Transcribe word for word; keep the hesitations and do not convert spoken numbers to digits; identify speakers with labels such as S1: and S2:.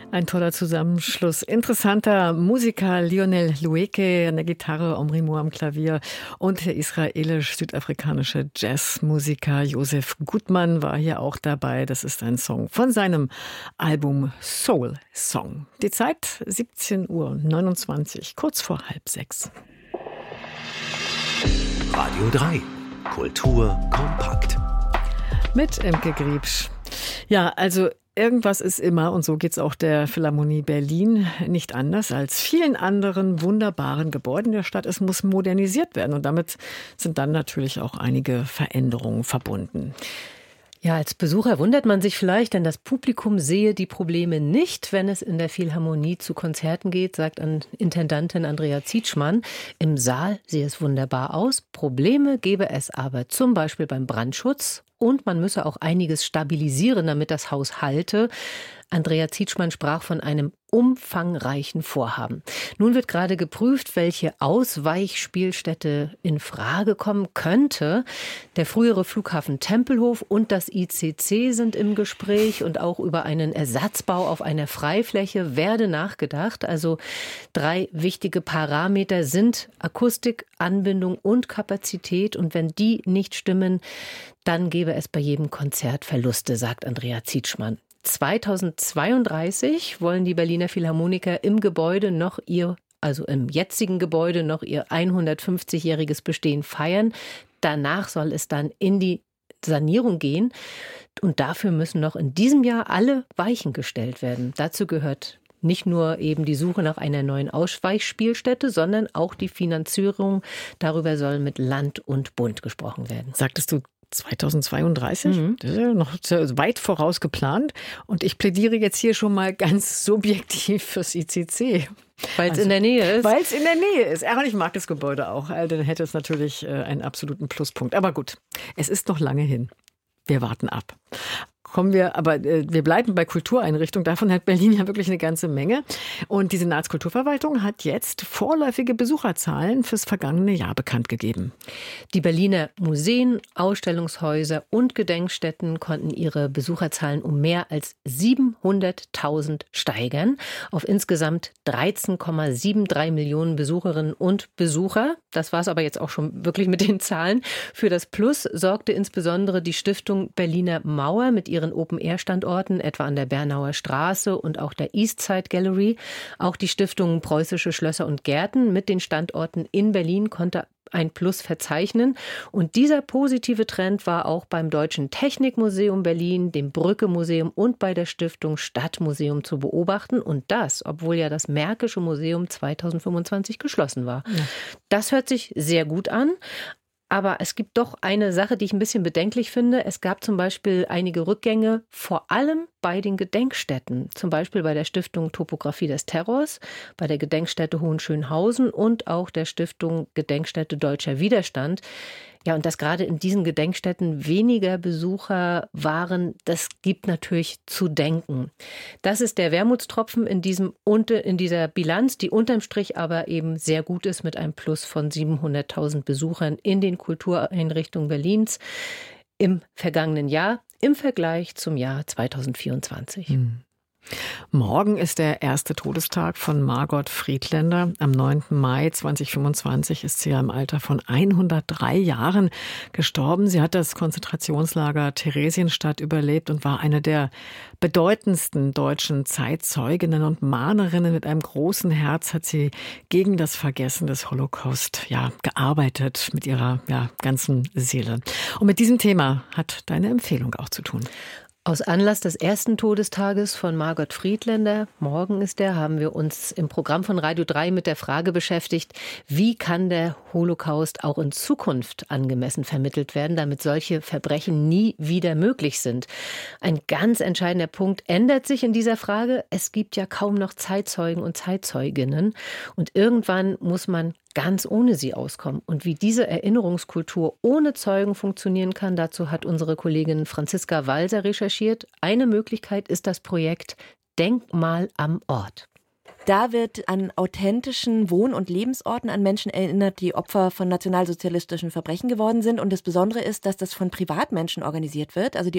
S1: Ein toller Zusammenschluss. Interessanter Musiker Lionel Loueke an der Gitarre, Omri Moore am Klavier und der israelisch-südafrikanische Jazzmusiker Josef Gutmann war hier auch dabei. Das ist ein Song von seinem Album Soul Song. Die Zeit siebzehn Uhr neunundzwanzig, kurz vor halb sechs.
S2: Radio drei, Kultur kompakt.
S1: Mit Emke Griebsch. Ja, also irgendwas ist immer, und so geht's auch der Philharmonie Berlin nicht anders als vielen anderen wunderbaren Gebäuden der Stadt. Es muss modernisiert werden und damit sind dann natürlich auch einige Veränderungen verbunden.
S3: Ja, als Besucher wundert man sich vielleicht, denn das Publikum sehe die Probleme nicht, wenn es in der Philharmonie zu Konzerten geht, sagt Intendantin Andrea Zietschmann. Im Saal sehe es wunderbar aus. Probleme gebe es aber zum Beispiel beim Brandschutz. Und man müsse auch einiges stabilisieren, damit das Haus halte. Andrea Zietschmann sprach von einem umfangreichen Vorhaben. Nun wird gerade geprüft, welche Ausweichspielstätte in Frage kommen könnte. Der frühere Flughafen Tempelhof und das I C C sind im Gespräch und auch über einen Ersatzbau auf einer Freifläche werde nachgedacht. Also drei wichtige Parameter sind Akustik, Anbindung und Kapazität. Und wenn die nicht stimmen, dann gäbe es bei jedem Konzert Verluste, sagt Andrea Zietschmann. zweitausendzweiunddreißig wollen die Berliner Philharmoniker im Gebäude noch ihr, also im jetzigen Gebäude noch ihr hundertfünfzigjähriges Bestehen feiern. Danach soll es dann in die Sanierung gehen. Und dafür müssen noch in diesem Jahr alle Weichen gestellt werden. Dazu gehört nicht nur eben die Suche nach einer neuen Ausweichspielstätte, sondern auch die Finanzierung. Darüber soll mit Land und Bund gesprochen werden.
S1: Sagtest du zweitausendzweiunddreißig?
S3: Mhm.
S1: Das ist ja noch weit voraus geplant. Und ich plädiere jetzt hier schon mal ganz subjektiv fürs I C C.
S3: Weil es
S1: also,
S3: in der Nähe ist.
S1: Weil es in der Nähe ist. Ja, und ich mag das Gebäude auch. Also, dann hätte es natürlich einen absoluten Pluspunkt. Aber gut, es ist noch lange hin. Wir warten ab. Kommen wir, aber äh, wir bleiben bei Kultureinrichtungen. Davon hat Berlin ja wirklich eine ganze Menge. Und die Senatskulturverwaltung hat jetzt vorläufige Besucherzahlen fürs vergangene Jahr bekannt gegeben.
S3: Die Berliner Museen, Ausstellungshäuser und Gedenkstätten konnten ihre Besucherzahlen um mehr als siebenhunderttausend steigern. Auf insgesamt dreizehn Komma dreiundsiebzig Millionen Besucherinnen und Besucher. Das war es aber jetzt auch schon wirklich mit den Zahlen. Für das Plus sorgte insbesondere die Stiftung Berliner Mauer mit ihren Open-Air-Standorten, etwa an der Bernauer Straße und auch der Eastside Gallery. Auch die Stiftung Preußische Schlösser und Gärten mit den Standorten in Berlin konnte ein Plus verzeichnen. Und dieser positive Trend war auch beim Deutschen Technikmuseum Berlin, dem Brücke-Museum und bei der Stiftung Stadtmuseum zu beobachten. Und das, obwohl ja das Märkische Museum zweitausendfünfundzwanzig geschlossen war. Ja. Das hört sich sehr gut an. Aber es gibt doch eine Sache, die ich ein bisschen bedenklich finde. Es gab zum Beispiel einige Rückgänge, vor allem bei den Gedenkstätten. Zum Beispiel bei der Stiftung Topographie des Terrors, bei der Gedenkstätte Hohenschönhausen und auch der Stiftung Gedenkstätte Deutscher Widerstand. Ja, und dass gerade in diesen Gedenkstätten weniger Besucher waren, das gibt natürlich zu denken. Das ist der Wermutstropfen in diesem in dieser Bilanz, die unterm Strich aber eben sehr gut ist mit einem Plus von siebenhunderttausend Besuchern in den Kultureinrichtungen Berlins im vergangenen Jahr im Vergleich zum Jahr zweitausendvierundzwanzig.
S1: Hm. Morgen ist der erste Todestag von Margot Friedländer. Am neunten Mai zweitausendfünfundzwanzig ist sie ja im Alter von hundertdrei Jahren gestorben. Sie hat das Konzentrationslager Theresienstadt überlebt und war eine der bedeutendsten deutschen Zeitzeuginnen und Mahnerinnen. Mit einem großen Herz hat sie gegen das Vergessen des Holocaust ja, gearbeitet mit ihrer ja, ganzen Seele. Und mit diesem Thema hat deine Empfehlung auch zu tun.
S3: Aus Anlass des ersten Todestages von Margot Friedländer, morgen ist der, haben wir uns im Programm von Radio drei mit der Frage beschäftigt, wie kann der Holocaust auch in Zukunft angemessen vermittelt werden, damit solche Verbrechen nie wieder möglich sind. Ein ganz entscheidender Punkt ändert sich in dieser Frage. Es gibt ja kaum noch Zeitzeugen und Zeitzeuginnen und irgendwann muss man ganz ohne sie auskommen. Und wie diese Erinnerungskultur ohne Zeugen funktionieren kann, dazu hat unsere Kollegin Franziska Walser recherchiert. Eine Möglichkeit ist das Projekt Denkmal am Ort.
S4: Da wird an authentischen Wohn- und Lebensorten an Menschen erinnert, die Opfer von nationalsozialistischen Verbrechen geworden sind. Und das Besondere ist, dass das von Privatmenschen organisiert wird. Also die